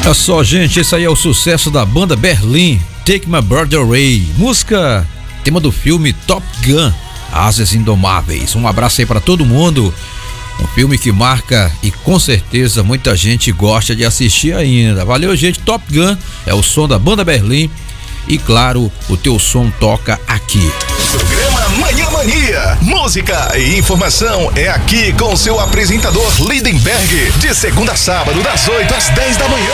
Olha só, gente, esse aí é o sucesso da banda Berlim, Take My Breath Away, música, tema do filme Top Gun, Asas Indomáveis. Um abraço aí pra todo mundo, um filme que marca e com certeza muita gente gosta de assistir ainda. Valeu, gente. Top Gun é o som da banda Berlim e claro, o teu som toca aqui. Programa Manhã Mania, música e informação é aqui com seu apresentador Lindenberg, de segunda a sábado das 8 às 10 da manhã.